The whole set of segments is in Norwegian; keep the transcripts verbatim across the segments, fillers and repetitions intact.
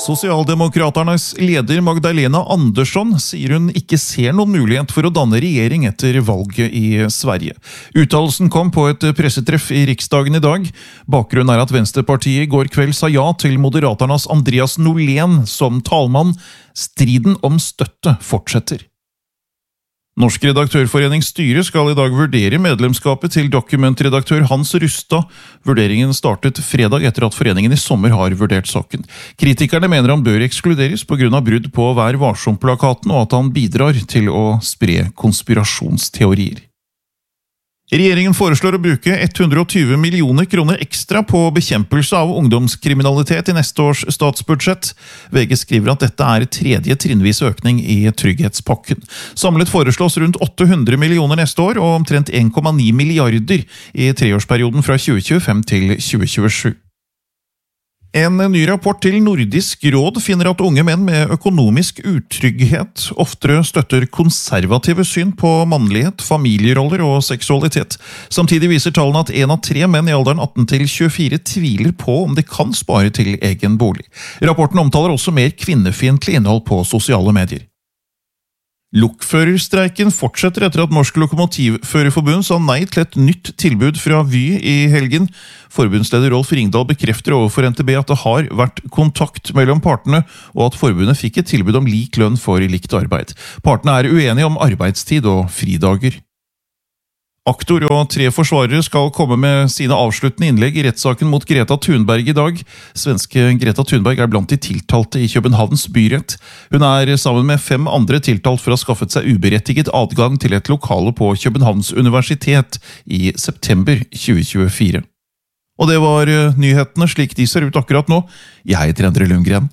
Sosialdemokraternes leder Magdalena Andersson sier hun ikke ser noen mulighet for å danne regjering etter valget i Sverige. Uttalelsen kom på et pressetreff i Riksdagen i dag. Bakgrunnen er at Venstrepartiet i går kveld sa ja til Moderaternas Andreas Norlén som talmann. Striden om støtte fortsetter. Norsk redaktørforenings styre skal i dag vurdere medlemskapet til dokumentredaktør Hans Rustad. Vurderingen startet fredag etter at foreningen i sommer har vurdert saken. Kritikerne mener han bør ekskluderes på grunn av brudd på Vær varsom-plakaten og at han bidrar til å spre konspirasjonsteorier. Regjeringen foreslår å bruke hundre og tjue millioner kroner ekstra på bekjempelse av ungdomskriminalitet i neste års statsbudsjett. V G skriver at dette er tredje trinnvis økning i trygghetspakken. Samlet foreslås rundt åtte hundre millioner neste år og omtrent en komma ni milliarder i treårsperioden fra tjue tjuefem til tjue tjuesju. En ny rapport til Nordisk råd finner at unge menn med økonomisk utrygghet oftere støtter konservative syn på mannlighet, familieroller og seksualitet. Samtidig viser tallene at en av tre menn i alderen atten til tjuefire tviler på om de kan spare til egen bolig. Rapporten omtaler også mer kvinnefiendtlig innhold på sosiale medier. Lokførerstreiken fortsetter etter at Norsk Lokomotivførerforbund sa nei til et nytt tilbud fra Vy i helgen. Forbundsleder Rolf Ringdal bekrefter overfor N T B at det har vært kontakt mellom partene, og at forbundet fikk et tilbud om lik lønn for likt arbeid. Partene er uenige om arbeidstid og fridager. Aktor og tre forsvarere skal komme med sine avsluttende innlegg i rettssaken mot Greta Thunberg i dag. Svenske Greta Thunberg er blant de tiltalte i Københavns byrett. Hun er sammen med fem andre tiltalt for å ha skaffet seg uberettiget adgang til et lokale på Københavns universitet i september tjue tjuefire. Og det var nyhetene slik de ser ut akkurat nå. Jeg heter Endre Lundgren.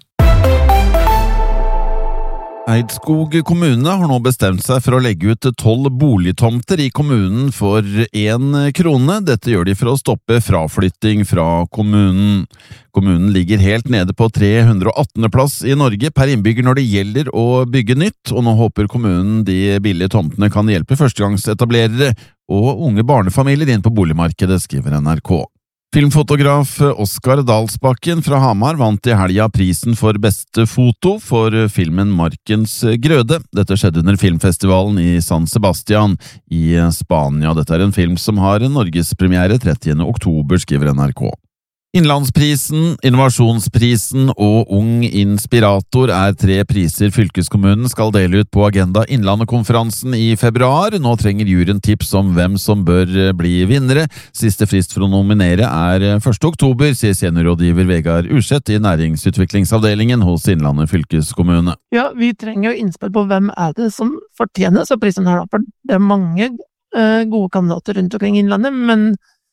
Eidskog kommune har nå bestemt seg for å legge ut tolv boligtomter i kommunen for én krone. Dette gjør de for å stoppe fraflytting fra kommunen. Kommunen ligger helt nede på tre hundre og attende plass i Norge per innbygger når det gjelder å bygge nytt, og nå håper kommunen de billige tomtene kan hjelpe førstegangsetablerere og unge barnefamilier inn på boligmarkedet, skriver N R K. Filmfotograf Oskar Dalsbakken fra Hamar vant i helga prisen for beste foto for filmen Markens grøde. Dette skjedde under filmfestivalen i San Sebastian i Spania. Dette er en film som har norgespremiere trettiende oktober, skriver N R K. Innlandsprisen, Innovasjonsprisen og Ung Inspirator er tre priser fylkeskommunen skal dele ut på Agenda Innlandet-konferansen i februar. Nå trenger juryen tips om hvem som bør bli vinnere. Siste frist for å nominere er første oktober, sier seniorrådgiver Vegard Ursett i næringsutviklingsavdelingen hos Innlandet fylkeskommune. Ja, vi trenger jo innspill på hvem er det som fortjener så prisen her, for det er mange uh, gode kandidater rundt omkring Innlandet, men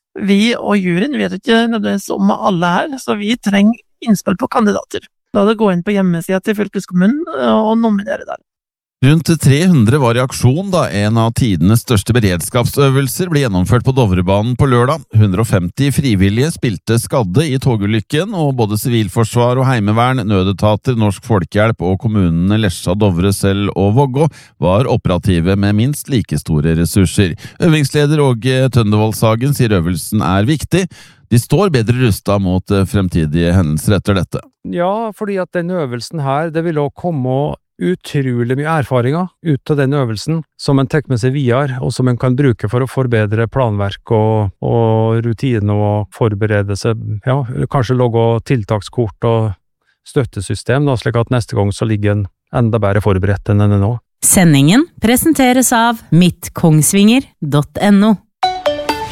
vi og juryen vet ikke nødvendigvis om alle her, så vi trenger innspill på kandidater. Da er det gå inn på hjemmesida til fylkeskommunen og nominere der. Rundt tre hundre var i aksjon da en av tidenes største beredskapsøvelser ble gjennomført på Dovrebanen på lørdag. hundre og femti frivillige spilte skadde i togulykken, og både sivilforsvar og heimevern, nødetater, Norsk Folkehjelp og kommunene Lesja, Dovre, Sel og Vågå var operative med minst like store ressurser. Øvingsleder Åge Tøndervoldshagen sier øvelsen er viktig. De står bedre rustet mot fremtidige hendelser etter dette. Ja, fordi at den øvelsen her, det vil også komme utrolig mye erfaringer ut av den øvelsen som en tar med seg videre, og som en kan bruke for å forbedre planverk og, og rutine og forberede seg, ja, kanskje logge tiltakskort og støttesystem, da, slik at neste gang så ligger en enda bedre forberedt enn den er nå. Sendingen presenteres av mitt kongsvinger punktum no.